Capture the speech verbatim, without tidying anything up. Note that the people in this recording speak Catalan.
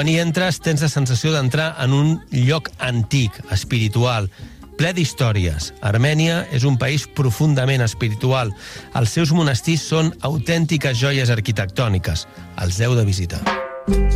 Quan hi entres, tens la sensació d'entrar en un lloc antic, espiritual, ple d'històries. Armènia és un país profundament espiritual. Els seus monestirs són autèntiques joies arquitectòniques. Els heu de visitar.